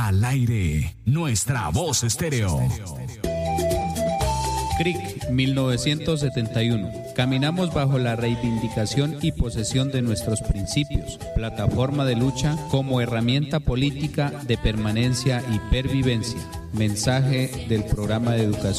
Al aire, nuestra voz estéreo. CRIC 1971. Caminamos bajo la reivindicación y posesión de nuestros principios, plataforma de lucha como herramienta política de permanencia y pervivencia. Mensaje del programa de educación